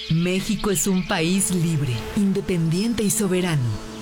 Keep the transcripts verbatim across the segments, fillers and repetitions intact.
México es un país libre, independiente y soberano.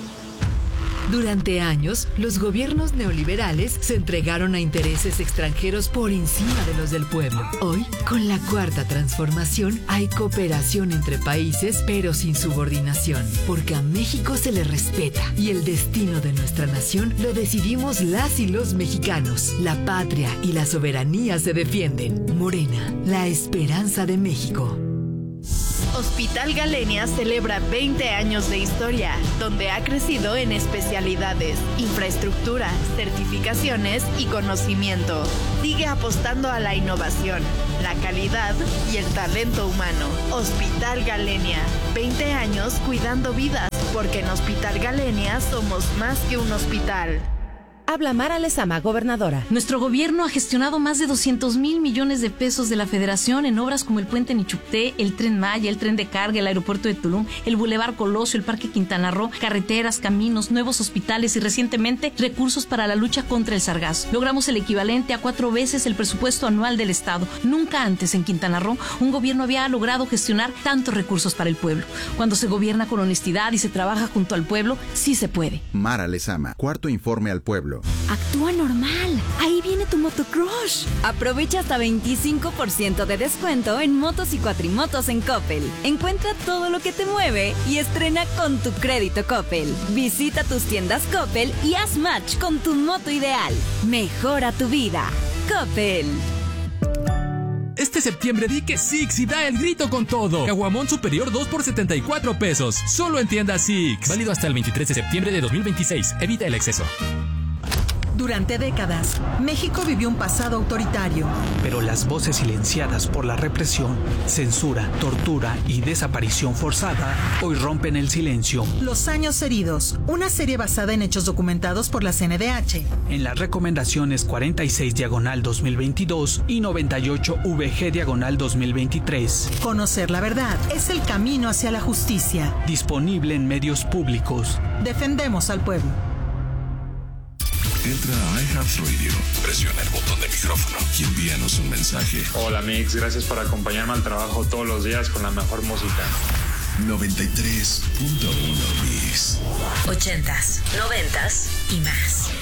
Durante años, los gobiernos neoliberales se entregaron a intereses extranjeros por encima de los del pueblo. Hoy, con la cuarta transformación, hay cooperación entre países, pero sin subordinación, porque a México se le respeta y el destino de nuestra nación lo decidimos las y los mexicanos. La patria y la soberanía se defienden. Morena, la esperanza de México. Hospital Galenia celebra veinte años de historia, donde ha crecido en especialidades, infraestructura, certificaciones y conocimiento. Sigue apostando a la innovación, la calidad y el talento humano. Hospital Galenia, veinte años cuidando vidas, porque en Hospital Galenia somos más que un hospital. Habla Mara Lezama, gobernadora. Nuestro gobierno ha gestionado más de doscientos mil millones de pesos de la Federación en obras como el Puente Nichupté, el Tren Maya, el Tren de Carga, el Aeropuerto de Tulum, el Boulevard Colosio, el Parque Quintana Roo, carreteras, caminos, nuevos hospitales y recientemente recursos para la lucha contra el sargazo. Logramos el equivalente a cuatro veces el presupuesto anual del Estado. Nunca antes en Quintana Roo un gobierno había logrado gestionar tantos recursos para el pueblo. Cuando se gobierna con honestidad y se trabaja junto al pueblo, sí se puede. Mara Lezama, cuarto informe al pueblo. Actúa normal. Ahí viene tu motocrush. Aprovecha hasta veinticinco por ciento de descuento en motos y cuatrimotos en Coppel. Encuentra todo lo que te mueve y estrena con tu crédito Coppel. Visita tus tiendas Coppel y haz match con tu moto ideal. Mejora tu vida. Coppel. Este septiembre di que Six y da el grito con todo. Caguamón superior dos por setenta y cuatro pesos. Solo en tiendas Six. Válido hasta el veintitrés de septiembre de dos mil veintiséis. Evita el exceso. Durante décadas, México vivió un pasado autoritario. Pero las voces silenciadas por la represión, censura, tortura y desaparición forzada hoy rompen el silencio. Los años heridos, una serie basada en hechos documentados por la C N D H. En las recomendaciones cuarenta y seis diagonal dos mil veintidós y noventa y ocho V G diagonal dos mil veintitrés. Conocer la verdad es el camino hacia la justicia. Disponible en medios públicos. Defendemos al pueblo. Entra a iHeartRadio, presiona el botón de micrófono y envíanos un mensaje. Hola Mix, gracias por acompañarme al trabajo todos los días con la mejor música. noventa y tres punto uno Mix. Ochentas, noventas y más.